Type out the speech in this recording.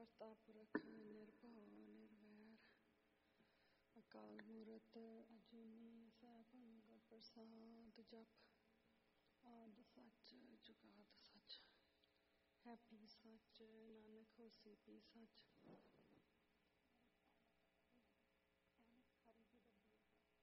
ਕਰਤਾ ਪੁਰਖ ਨਿਰਭਉ ਨਿਰਵੈਰ ਅਕਾਲ ਮੂਰਤ ਅਜੂਨੀ ਸੈਭੰ ਗੁਰ ਪ੍ਰਸਾਦ ਜਪ ਆਦਿ ਸੱਚ ਜੁਗਾਦਿ ਸੱਚ ਹੈ ਭੀ ਸੱਚ ਨਾਨਕ ਹੋਸੀ ਭੀ ਸੱਚ।